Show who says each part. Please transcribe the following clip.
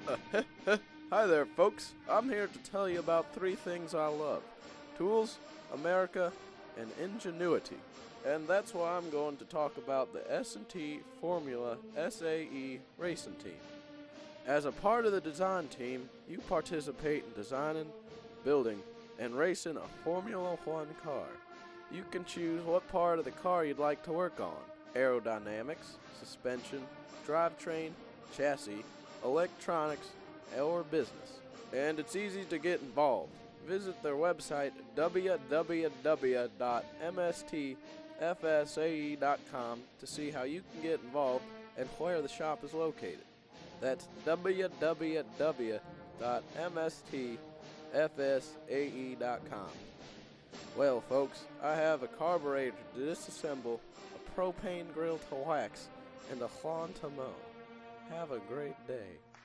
Speaker 1: Hi there, folks. I'm here to tell you about three things I love: tools, America, and ingenuity. And that's why I'm going to talk about the S&T Formula SAE Racing Team. As a part of the design team, you participate in designing, building, and racing a Formula One car. You can choose what part of the car you'd like to work on: aerodynamics, suspension, drivetrain, chassis, electronics, or business. And it's easy to get involved. Visit their website www.mstfsae.com to see how you can get involved and where the shop is located. That's www.mstfsae.com. Well, folks, I have a carburetor to disassemble, a propane grill to wax, and a lawn to mow. Have a great day.